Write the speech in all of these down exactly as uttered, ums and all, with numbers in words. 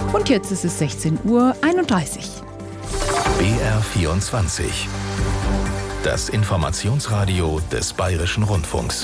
Und jetzt ist es sechzehn Uhr einunddreißig. B R vierundzwanzig. Das Informationsradio des Bayerischen Rundfunks.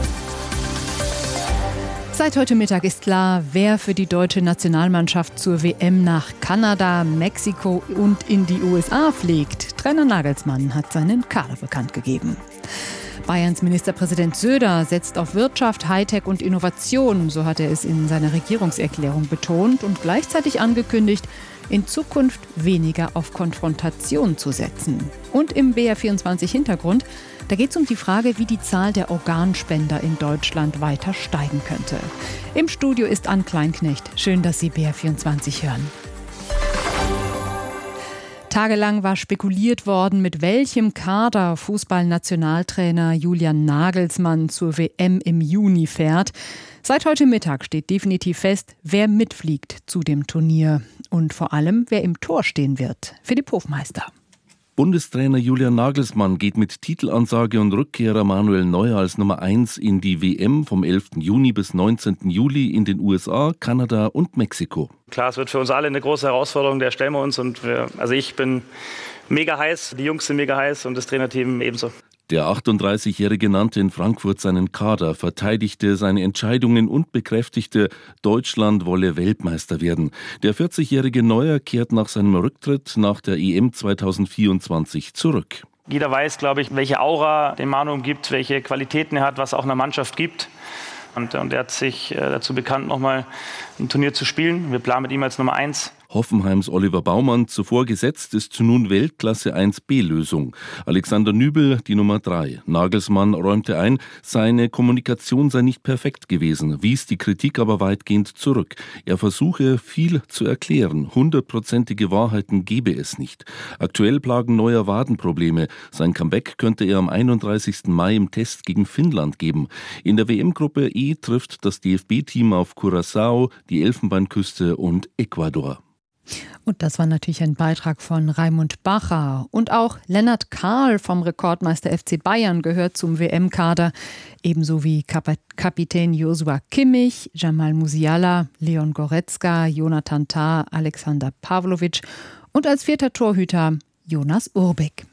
Seit heute Mittag ist klar, wer für die deutsche Nationalmannschaft zur W M nach Kanada, Mexiko und in die U S A fliegt. Trainer Nagelsmann hat seinen Kader bekannt gegeben. Bayerns Ministerpräsident Söder setzt auf Wirtschaft, Hightech und Innovation, so hat er es in seiner Regierungserklärung betont und gleichzeitig angekündigt, in Zukunft weniger auf Konfrontation zu setzen. Und im B R vierundzwanzig Hintergrund, da geht es um die Frage, wie die Zahl der Organspender in Deutschland weiter steigen könnte. Im Studio ist Ann Kleinknecht. Schön, dass Sie B R vierundzwanzig hören. Tagelang war spekuliert worden, mit welchem Kader Fußballnationaltrainer Julian Nagelsmann zur W M im Juni fährt. Seit heute Mittag steht definitiv fest, wer mitfliegt zu dem Turnier und vor allem, wer im Tor stehen wird. Philipp Hofmeister. Bundestrainer Julian Nagelsmann geht mit Titelansage und Rückkehrer Manuel Neuer als Nummer eins in die W M vom elften Juni bis neunzehnten Juli in den U S A, Kanada und Mexiko. Klar, es wird für uns alle eine große Herausforderung, der stellen wir uns. Und wir, also ich bin mega heiß, die Jungs sind mega heiß und das Trainerteam ebenso. Der achtunddreißigjährige nannte in Frankfurt seinen Kader, verteidigte seine Entscheidungen und bekräftigte, Deutschland wolle Weltmeister werden. Der vierzigjährige Neuer kehrt nach seinem Rücktritt nach der E M zweitausendvierundzwanzig zurück. Jeder weiß, glaube ich, welche Aura den Manu gibt, welche Qualitäten er hat, was auch einer Mannschaft gibt. Und, und er hat sich äh, dazu bekannt, nochmal ein Turnier zu spielen. Wir planen mit ihm als Nummer eins. Hoffenheims Oliver Baumann, zuvor gesetzt, ist nun Weltklasse eins B-Lösung. Alexander Nübel die Nummer drei. Nagelsmann räumte ein, seine Kommunikation sei nicht perfekt gewesen, wies die Kritik aber weitgehend zurück. Er versuche, viel zu erklären. Hundertprozentige Wahrheiten gebe es nicht. Aktuell plagen Neuer Wadenprobleme. Sein Comeback könnte er am einunddreißigsten Mai im Test gegen Finnland geben. In der W M-Gruppe E trifft das D F B-Team auf Curaçao, die Elfenbeinküste und Ecuador. Und das war natürlich ein Beitrag von Raimund Bacher. Und auch Lennart Kahl vom Rekordmeister F C Bayern gehört zum W M-Kader. Ebenso wie Kap- Kapitän Joshua Kimmich, Jamal Musiala, Leon Goretzka, Jonathan Tah, Alexander Pavlovic und als vierter Torhüter Jonas Urbik.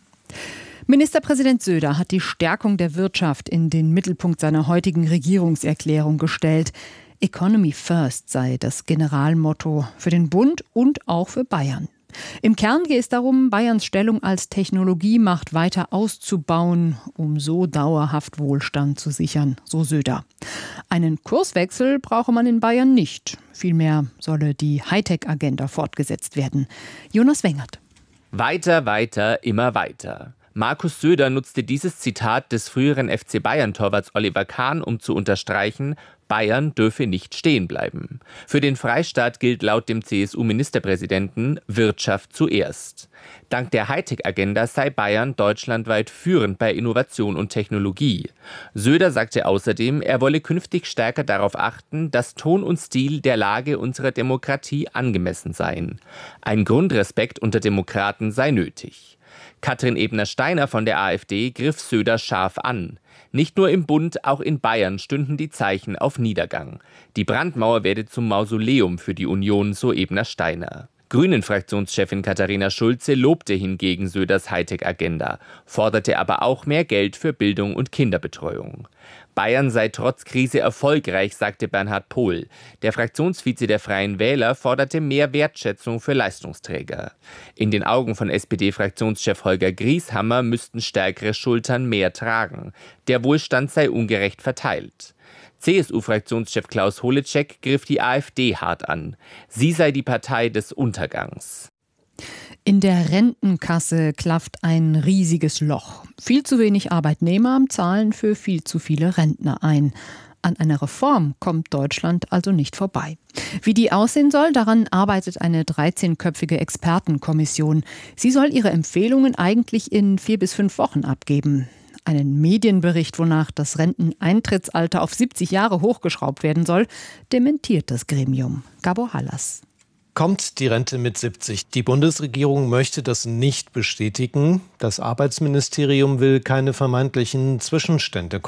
Ministerpräsident Söder hat die Stärkung der Wirtschaft in den Mittelpunkt seiner heutigen Regierungserklärung gestellt. Economy First sei das Generalmotto für den Bund und auch für Bayern. Im Kern geht es darum, Bayerns Stellung als Technologiemacht weiter auszubauen, um so dauerhaft Wohlstand zu sichern, so Söder. Einen Kurswechsel brauche man in Bayern nicht. Vielmehr solle die Hightech-Agenda fortgesetzt werden. Jonas Wengert. Weiter, weiter, immer weiter. Markus Söder nutzte dieses Zitat des früheren F C Bayern-Torwarts Oliver Kahn, um zu unterstreichen, Bayern dürfe nicht stehen bleiben. Für den Freistaat gilt laut dem C S U-Ministerpräsidenten Wirtschaft zuerst. Dank der Hightech-Agenda sei Bayern deutschlandweit führend bei Innovation und Technologie. Söder sagte außerdem, er wolle künftig stärker darauf achten, dass Ton und Stil der Lage unserer Demokratie angemessen seien. Ein Grundrespekt unter Demokraten sei nötig. Katrin Ebner-Steiner von der AfD griff Söder scharf an. Nicht nur im Bund, auch in Bayern stünden die Zeichen auf Niedergang. Die Brandmauer werde zum Mausoleum für die Union, so Ebner-Steiner. Grünen-Fraktionschefin Katharina Schulze lobte hingegen Söders Hightech-Agenda, forderte aber auch mehr Geld für Bildung und Kinderbetreuung. Bayern sei trotz Krise erfolgreich, sagte Bernhard Pohl. Der Fraktionsvize der Freien Wähler forderte mehr Wertschätzung für Leistungsträger. In den Augen von S P D-Fraktionschef Holger Grieshammer müssten stärkere Schultern mehr tragen. Der Wohlstand sei ungerecht verteilt. C S U-Fraktionschef Klaus Holecek griff die AfD hart an. Sie sei die Partei des Untergangs. In der Rentenkasse klafft ein riesiges Loch. Viel zu wenig Arbeitnehmer zahlen für viel zu viele Rentner ein. An einer Reform kommt Deutschland also nicht vorbei. Wie die aussehen soll, daran arbeitet eine dreizehnköpfige Expertenkommission. Sie soll ihre Empfehlungen eigentlich in vier bis fünf Wochen abgeben. Einen Medienbericht, wonach das Renteneintrittsalter auf siebzig Jahre hochgeschraubt werden soll, dementiert das Gremium. Gabor Hallas. Kommt die Rente mit siebzig? Die Bundesregierung möchte das nicht bestätigen. Das Arbeitsministerium will keine vermeintlichen Zwischenstände